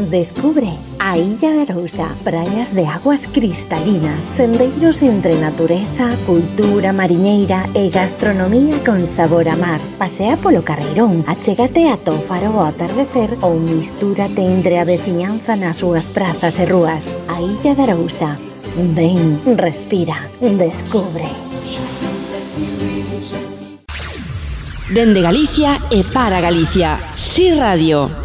Descubre a Illa de Arousa, praias de aguas cristalinas, sendeiros entre natureza, cultura mariñeira e gastronomía con sabor a mar. Pasea polo Carreirón, achégate a Tófaro ao atardecer ou mistúrate entre a veciñanza nas súas prazas e rúas. A Illa de Arousa. Ven, respira, descubre. Dende Galicia e para Galicia, Si Radio.